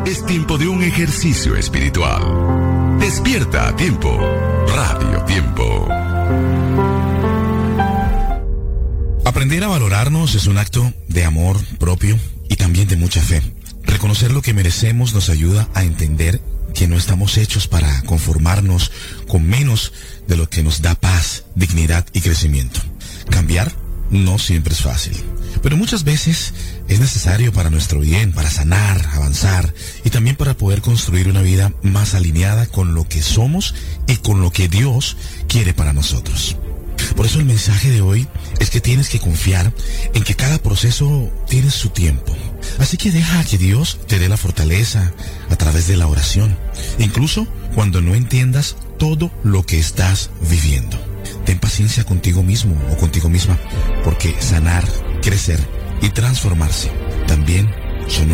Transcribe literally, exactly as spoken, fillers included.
Es tiempo de un ejercicio espiritual. Despierta a tiempo. Radio Tiempo. Aprender a valorarnos es un acto de amor propio y también de mucha fe. Reconocer lo que merecemos nos ayuda a entender que no estamos hechos para conformarnos con menos de lo que nos da paz, dignidad y crecimiento. Cambiar no siempre es fácil, pero muchas veces es necesario para nuestro bien, para sanar, avanzar y también para poder construir una vida más alineada con lo que somos y con lo que Dios quiere para nosotros. Por eso el mensaje de hoy es que tienes que confiar en que cada proceso tiene su tiempo. Así que deja que Dios te dé la fortaleza a través de la oración, incluso cuando no entiendas todo lo que estás viviendo. Ten paciencia contigo mismo o contigo misma, porque sanar, crecer y transformarse también son